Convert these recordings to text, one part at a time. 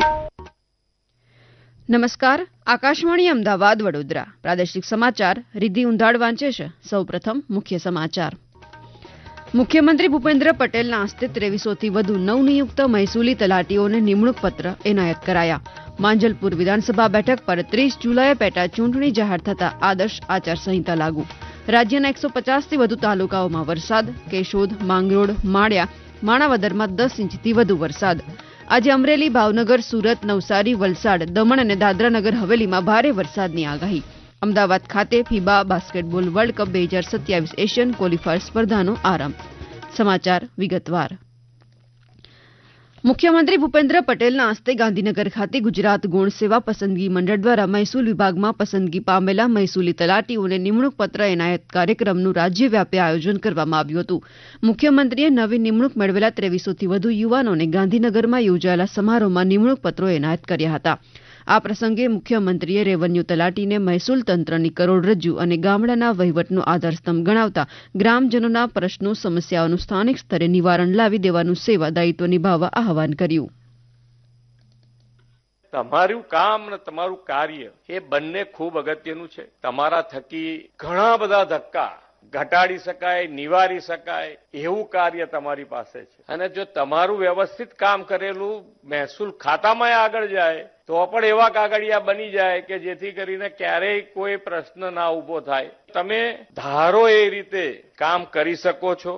નમસ્કાર, આકાશવાણી અમદાવાદ વડોદરા પ્રાદેશિક સમાચાર રિદ્ધિ ઉંધાડ વાંચે છે. સૌપ્રથમ મુખ્ય સમાચાર. મુખ્યમંત્રી ભૂપેન્દ્ર પટેલના હસ્તે 2300થી વધુ નવનિયુક્ત મહેસૂલી તલાટીઓને નિમણૂક પત્ર એનાયત કરાયા. માંજલપુર વિધાનસભા બેઠક પર 30 જુલાઈએ પેટા ચૂંટણી જાહેર થતા આદર્શ આચારસંહિતા લાગુ. રાજ્યના 150થી વધુ તાલુકાઓમાં વરસાદ. કેશોદ, માંગરોળ, માળિયા, માણાવદરમાં 10 ઇંચથી વધુ વરસાદ. આજે અમરેલી, ભાવનગર, સુરત, નવસારી, વલસાડ, દમણ અને દાદરાનગર હવેલીમાં ભારે વરસાદની આગાહી. અમદાવાદ ખાતે ફીબા basketball world cup 2027 Asian qualifier સ્પર્ધાનો આરંભ. સમાચાર વિગતવાર. મુખ્યમંત્રી ભૂપેન્દ્ર પટેલના હસ્તે ગાંધીનગર ખાતે ગુજરાત ગૌણ સેવા પસંદગી મંડળ દ્વારા મહેસૂલ વિભાગમાં પસંદગી પામેલા મહેસૂલી તલાટીઓને નિમણૂક પત્ર એનાયત કાર્યક્રમનું રાજ્યવ્યાપી આયોજન કરવામાં આવ્યું હતું. મુખ્યમંત્રીએ નવી નિમણૂક મેળવેલા 2300થી વધુ યુવાનોને ગાંધીનગરમાં યોજાયેલા સમારોહમાં નિમણૂક પત્રો એનાયત કર્યા હતા. આ પ્રસંગે મુખ્યમંત્રીએ રેવન્યુ તલાટીને મહેસૂલ તંત્રની કરોડરજ્જુ અને ગામડાના વહીવટનો આધારસ્તંભ ગણાવતા ગ્રામજનોના પ્રશ્નો, સમસ્યાઓનું સ્થાનિક સ્તરે નિવારણ લાવી દેવાનું સેવા દાયિત્વ નિભાવવા આહવાન કર્યું. તમારું કામ અને તમારું કાર્ય એ બંને ખૂબ અગત્યનું છે. તમારા થકી ઘણા બધા ધક્કા ઘટાડી શકાય, નિવારી શકાય એવું કાર્ય તમારી પાસે છે. અને જો તમારું વ્યવસ્થિત કામ કરેલું મહેસૂલ ખાતામાં આગળ જાય તો પણ એવા કાગળિયા બની જાય કે જેથી કરીને ક્યારેય કોઈ પ્રશ્ન ના ઉભો થાય. તમે ધારો એ રીતે કામ કરી શકો છો.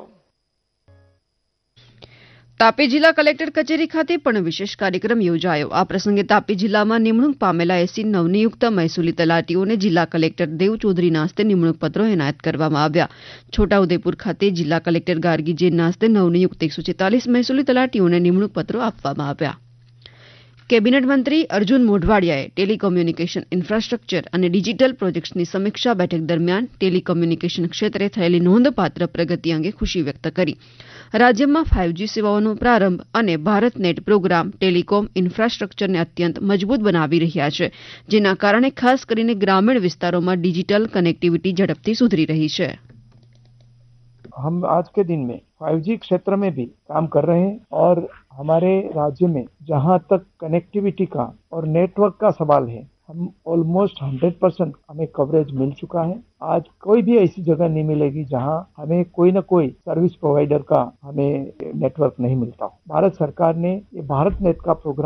તાપી જિલ્લા કલેક્ટર કચેરી ખાતે પણ વિશેષ કાર્યક્રમ યોજાયો. આ પ્રસંગે તાપી જિલ્લામાં નિમણૂક પામેલા 80 નવનિયુક્ત મહેસૂલી તલાટીઓને જિલ્લા કલેક્ટર દેવ ચૌધરીના હસ્તે નિમણૂક પત્રો એનાયત કરવામાં આવ્યા. છોટાઉદેપુર ખાતે જિલ્લા કલેક્ટર ગાર્ગી જૈનના હસ્તે નવનિયુક્ત 146 મહેસૂલી તલાટીઓને નિમણૂક પત્રો આપવામાં આવ્યા. કેબિનેટ મંત્રી અર્જુન મોઢવાડિયાએ ટેલિકોમ્યુનિકેશન ઇન્ફ્રાસ્ટ્રક્ચર અને ડિજિટલ પ્રોજેક્ટ્સની સમીક્ષા બેઠક દરમિયાન ટેલિકોમ્યુનિકેશન ક્ષેત્રે થયેલી નોંધપાત્ર પ્રગતિ અંગે ખુશી વ્યક્ત કરી. રાજ્યમાં 5G સેવાઓનો પ્રારંભ અને ભારત નેટ પ્રોગ્રામ ટેલિકોમ ઇન્ફ્રાસ્ટ્રક્ચરને અત્યંત મજબૂત બનાવી રહ્યા છે, જેના કારણે ખાસ કરીને ગ્રામીણ વિસ્તારોમાં ડિજિટલ કનેક્ટિવિટી ઝડપથી સુધરી રહી છે. हम आज के दिन में 5G क्षेत्र में भी काम कर रहे हैं और हमारे राज्य में जहां तक कनेक्टिविटी का और नेटवर्क का सवाल है, हम ऑलमोस्ट 100% हमें कवरेज मिल चुका है. आज कोई भी ऐसी जगह नहीं मिलेगी जहां हमें कोई न कोई सर्विस प्रोवाइडर का हमें नेटवर्क नहीं मिलता. भारत सरकार ने ये भारत नेट का प्रोग्राम